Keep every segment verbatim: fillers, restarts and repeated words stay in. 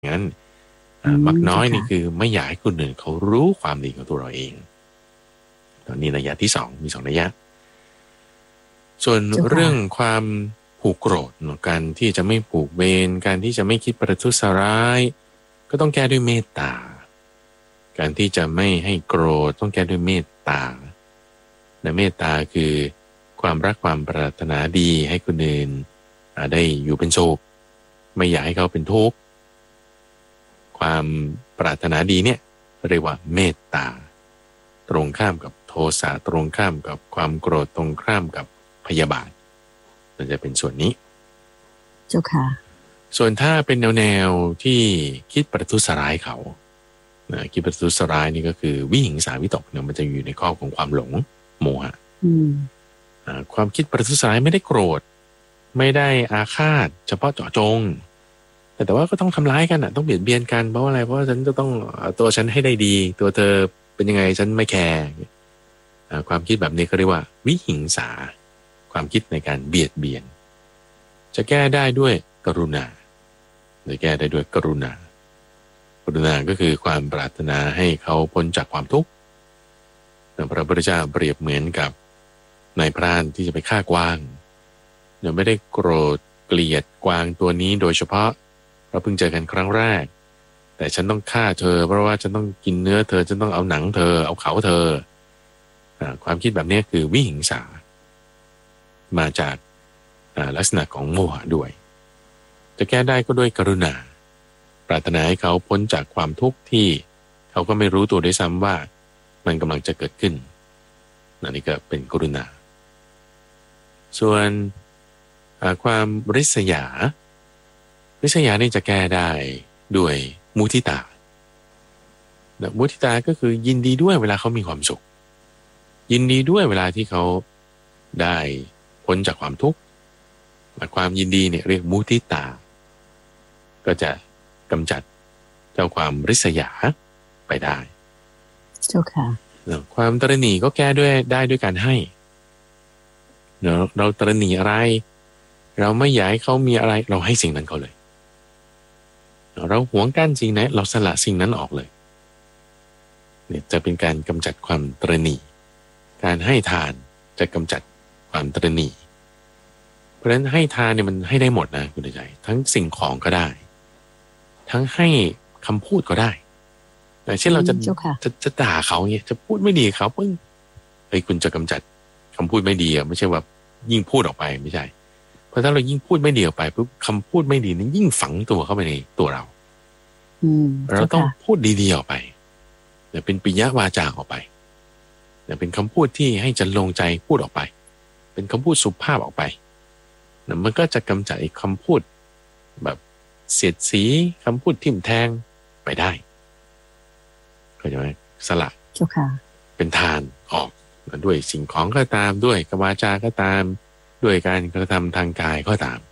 งั้นมักน้อยนี่คือไม่อยากให้คนอื่นเขารู้ความดีของตัวเราเองตอนนี้นัยยะที่สองมีสองนัยยะส่วนเรื่องความผูกโกรธการที่จะไม่ผูกเวรการที่จะไม่คิดประทุษร้ายก็ต้องแก้ด้วยเมตตาการที่จะไม่ให้โกรธต้องแก้ด้วยเมตตาและเมตตาคือความรักความปรารถนาดีให้คนอื่นได้อยู่เป็นสุขไม่อยากให้เขาเป็นทุกข์ความปรารถนาดีเนี่ยเรียกว่าเมตตาตรงข้ามกับโทสะตรงข้ามกับความโกรธตรงข้ามกับพยาบาทมันจะเป็นส่วนนี้เจ้าค่ะส่วนถ้าเป็นแนวแนวที่คิดประทุษร้ายเขาคิดประทุษร้ายนี่ก็คือวิหิงสาวิตกเนี่ยมันจะอยู่ในข้อของความหลงโมหะความคิดประทุษร้ายไม่ได้โกรธไม่ได้อาฆาตเฉพาะเจาะจงแต่แต่ว่าก็ต้องทำร้ายกันอ่ะต้องเบียดเบียนกันเพราะอะไรเพราะว่าฉันจะต้องตัวฉันให้ได้ดีตัวเธอเป็นยังไงฉันไม่แคร์ความคิดแบบนี้เขาเรียกว่าวิหิงสาความคิดในการเบียดเบียนจะแก้ได้ด้วยกรุณาจะแก้ได้ด้วยกรุณากรุณาก็คือความปรารถนาให้เขาพ้นจากความทุกข์พระพุทธเจ้าเปรียบเหมือนกับนายพรานที่จะไปฆ่ากวางยังไม่ได้โกรธเกลียดกวางตัวนี้โดยเฉพาะเราเพิ่งเจอกันครั้งแรกแต่ฉันต้องฆ่าเธอเพราะว่าฉันต้องกินเนื้อเธอฉันต้องเอาหนังเธอเอาเขาเธอความคิดแบบนี้คือวิหิงสามาจากลักษณะของโมหะด้วยจะแก้ได้ก็ด้วยกรุณาปรารถนาให้เขาพ้นจากความทุกข์ที่เขาก็ไม่รู้ตัวด้วยซ้ำว่ามันกำลังจะเกิดขึ้นนี่ก็เป็นกรุณาส่วนความริษยาริษยานี่จะแก้ได้ด้วยมุทิตามุทิตาก็คือยินดีด้วยเวลาเขามีความสุขยินดีด้วยเวลาที่เขาได้พ้นจากความทุกข์ความยินดีเนี่ยเรียกมุทิตาก็จะกำจัดเจ้าความริษยาไปได้เจ้าค่ะความตระหนี่ก็แก้ด้วยได้ด้วยการให้เราเราตระหนี่อะไรเราไม่อยากให้เขามีอะไรเราให้สิ่งนั้นเขาเลยเราหวงกั้นสิ่งไหนเราสละสิ่งนั้นออกเลยเนี่ยจะเป็นการกำจัดความตระหนี่การให้ทานจะกำจัดความตระหนี่เพราะฉะนั้นให้ทานเนี่ยมันให้ได้หมดนะคุณใจทั้งสิ่งของก็ได้ทั้งให้คำพูดก็ได้แต่เช่นเราจะจะจะด่าเขาเนี่ยจะพูดไม่ดีเขาปึ้งเฮ้ยคุณจะกำจัดคำพูดไม่ดีอ่ะไม่ใช่ว่ายิ่งพูดออกไปไม่ใช่เพราะถ้าเรายิ่งพูดไม่ดีออกไปปุ๊บคำพูดไม่ดีนั้นยิ่งฝังตัวเข้าไปในตัวเราเราต้องพูดดีๆออกไปแต่เป็นปิยวาจาออกไปแต่เป็นคำพูดที่ให้จะลงใจพูดออกไปเป็นคำพูดสุภาพออกไปมันก็จะกำจัดไอ้คำพูดแบบเสียดสีคำพูดทิ่มแทงไปได้เข้าใจไหมสละเป็นทานออกด้วยสิ่งของก็ตามด้วยกวาจาก็ตามด้วยการกระทำทางกายก็ตาม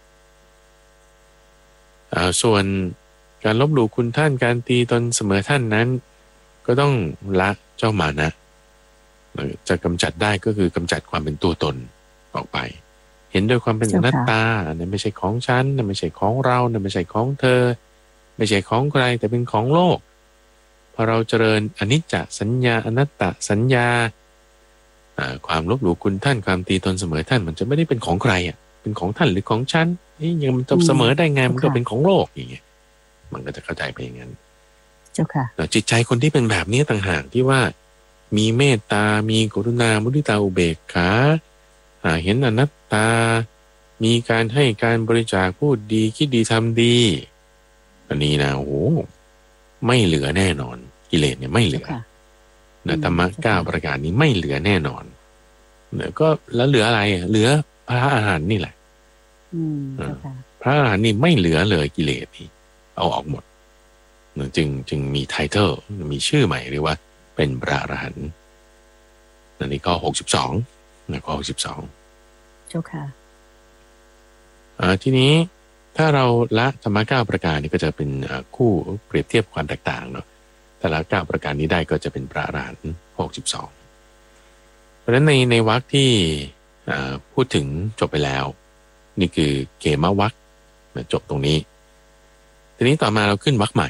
ส่วนการลบหลู่คุณท่านการตีตนเสมอท่านนั้นก็ต้องละเจ้ามานะจะกำจัดได้ก็คือกำจัดความเป็นตัวตนออกไปเห็นด้วยความเป็นอนัตตานั่นไม่ใช่ของฉันนั่นไม่ใช่ของเรานั่นไม่ใช่ของเธอไม่ใช่ของใครแต่เป็นของโลกพอเราเจริญอนิจจสัญญาอนัตตสัญญาความลบหลู่คุณท่านความตีตนเสมอท่านมันจะไม่ได้เป็นของใครอ่ะเป็นของท่านหรือของฉันนี่ยังมันจะเสมอได้ไงมันก็เป็นของโลกอย่างเงี้ยมันก็จะเข้าใจไปอย่างนั้นเจ้าค่ะแต่จิตใจคนที่เป็นแบบนี้ต่างหากที่ว่ามีเมตตามีกรุณามุทิตาอุเบกขาเห็นอนัตตามีการให้การบริจาคพูดดีคิดดีทำดีอันนี้นะโอ้โหไม่เหลือแน่นอนกิเลสเนี่ยไม่เหลือนะธรรมะเก้าประการนี้ไม่เหลือแน่นอนเนี่ยก็แล้วเหลืออะไรเหลือพระอาหารนี่แหละพระอาหารนี่ไม่เหลือเลยกิเลสนี่เอาออกหมดจึงจึงมีไทเทลมีชื่อใหม่เรียกว่าเป็นพระอรหันต์อันนี้ก็หกสิบสองนะข้อหกสิบสองเจ้าค่ะอ่าทีนี้ถ้าเราละธรรมะเก้าประการนี้ก็จะเป็นคู่เปรียบเทียบความแตกต่างเนาะแต่ละเก้าประการนี้ได้ก็จะเป็นพระอรหันต์หกสิบสองเพราะฉะนั้นในในวรรคที่พูดถึงจบไปแล้วนี่คือเกมวรรคจบตรงนี้ทีนี้ต่อมาเราขึ้นวรรคใหม่